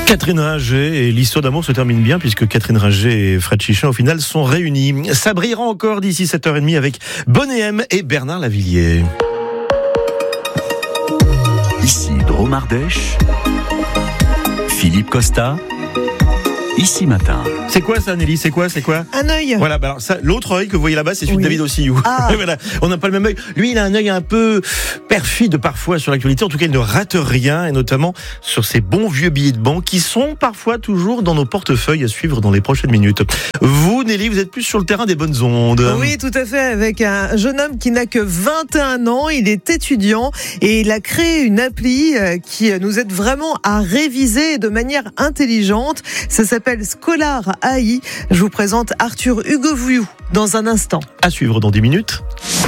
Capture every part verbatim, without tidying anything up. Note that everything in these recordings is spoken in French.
Catherine Ringer et l'histoire d'amour se termine bien puisque Catherine Ringer et Fred Chichin au final sont réunis. Ça brillera encore d'ici sept heures trente avec Bonnet M et Bernard Lavilliers. Ici Drôme Ardèche, Philippe Costa. Ici Matin. C'est quoi ça, Nelly? C'est quoi? C'est quoi? Un œil. Voilà, bah alors ça, l'autre œil que vous voyez là-bas, c'est celui Oui. de David Ossiyou. Ah. Voilà, on n'a pas le même œil. Lui, il a un œil un peu perfide parfois sur l'actualité. En tout cas, il ne rate rien, et notamment sur ces bons vieux billets de banque qui sont parfois toujours dans nos portefeuilles à suivre dans les prochaines minutes. Vous, Nelly, vous êtes plus sur le terrain des bonnes ondes. Oui, tout à fait, avec un jeune homme qui n'a que vingt et un ans, il est étudiant et il a créé une appli qui nous aide vraiment à réviser de manière intelligente. Ça s'appelle Scholar A I. Je vous présente Arthur Hugoviou dans un instant. À suivre dans dix minutes.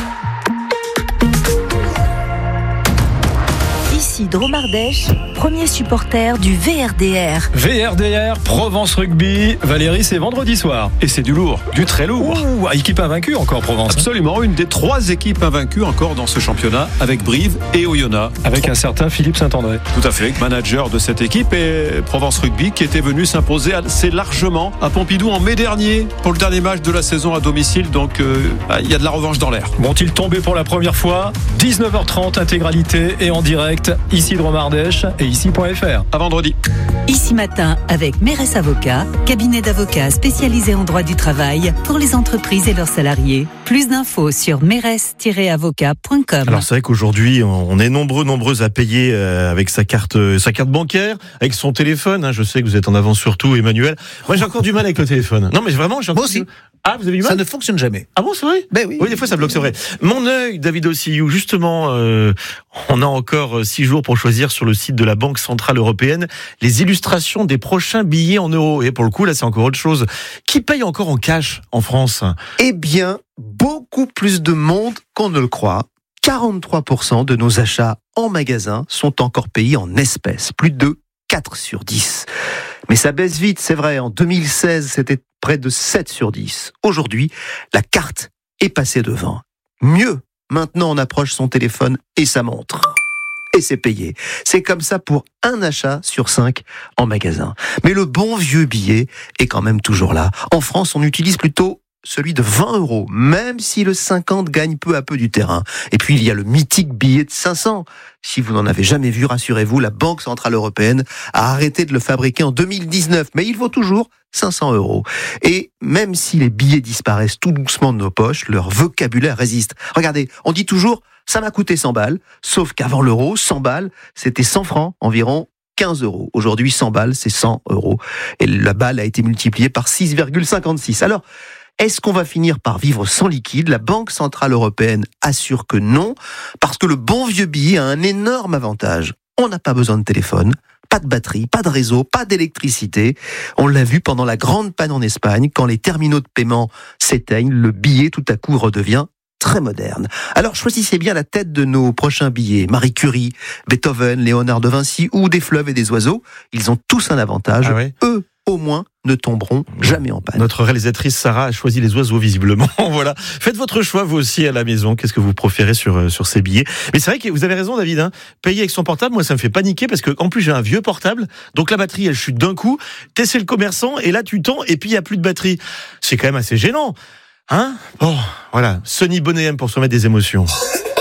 Ici Drôme Ardèche, premier supporter du V R D R. V R D R, Provence Rugby. Valérie, c'est vendredi soir. Et c'est du lourd, du très lourd. Ouh, équipe invaincue encore, Provence. Absolument, une des trois équipes invaincues encore dans ce championnat, avec Brive et Oyonnax. Avec un certain Philippe Saint-André. Tout à fait, manager de cette équipe, et Provence Rugby qui était venu s'imposer assez largement à Pompidou en mai dernier pour le dernier match de la saison à domicile. Donc il euh, y a de la revanche dans l'air. Vont-ils tomber pour la première fois? dix-neuf heures trente, intégralité et en direct. Ici Drôme Ardèche et ici.fr. À vendredi. Ici Matin avec Mérès Avocats, cabinet d'avocats spécialisé en droit du travail pour les entreprises et leurs salariés. Plus d'infos sur mérès tiret avocat point com. Alors c'est vrai qu'aujourd'hui on est nombreux nombreuses à payer euh, avec sa carte euh, sa carte bancaire, avec son téléphone, hein. Je sais que vous êtes en avance sur tout, Emmanuel. Moi j'ai encore du mal avec le téléphone. Non mais vraiment j'ai encore Moi aussi. du... Ah, vous avez du mal? Ça ne fonctionne jamais. Ah bon, c'est vrai? Ben oui. Oui, des fois ça bloque, c'est vrai. Mon œil, David Ossiyou, justement, euh, on a encore six jours pour choisir sur le site de la Banque Centrale Européenne les illustrations des prochains billets en euros. Et pour le coup, là, c'est encore autre chose. Qui paye encore en cash en France? Eh bien, beaucoup plus de monde qu'on ne le croit. quarante-trois pour cent de nos achats en magasin sont encore payés en espèces. Plus de quatre sur dix. Mais ça baisse vite, c'est vrai. En deux mille seize, c'était près de sept sur dix. Aujourd'hui, la carte est passée devant. Mieux, maintenant on approche son téléphone et sa montre. Et c'est payé. C'est comme ça pour un achat sur cinq en magasin. Mais le bon vieux billet est quand même toujours là. En France, on utilise plutôt celui de vingt euros, même si le cinquante gagne peu à peu du terrain. Et puis il y a le mythique billet de cinq cents. Si vous n'en avez jamais vu, rassurez-vous, la Banque Centrale Européenne a arrêté de le fabriquer en deux mille dix-neuf, mais il vaut toujours cinq cents euros. Et même si les billets disparaissent tout doucement de nos poches, leur vocabulaire résiste. Regardez, on dit toujours « ça m'a coûté cent balles », sauf qu'avant l'euro, cent balles, c'était cent francs, environ quinze euros. Aujourd'hui, cent balles, c'est cent euros. Et la balle a été multipliée par six virgule cinquante-six. Alors, est-ce qu'on va finir par vivre sans liquide? La Banque Centrale Européenne assure que non, parce que le bon vieux billet a un énorme avantage. On n'a pas besoin de téléphone, pas de batterie, pas de réseau, pas d'électricité. On l'a vu pendant la grande panne en Espagne, quand les terminaux de paiement s'éteignent, le billet tout à coup redevient très moderne. Alors choisissez bien la tête de nos prochains billets. Marie Curie, Beethoven, Léonard de Vinci ou des fleuves et des oiseaux. Ils ont tous un avantage. Ah ouais. Eux, au moins, ne tomberont jamais en panne. Notre réalisatrice Sarah a choisi les oiseaux visiblement. Voilà. Faites votre choix vous aussi à la maison. Qu'est-ce que vous préférez sur sur ces billets? Mais c'est vrai que vous avez raison, David. Hein. Payer avec son portable, moi ça me fait paniquer parce que en plus j'ai un vieux portable, donc la batterie elle chute d'un coup. T'es chez le commerçant et là tu tends et puis il y a plus de batterie. C'est quand même assez gênant, hein? Bon, voilà. Sonny Bonnet M pour se remettre des émotions.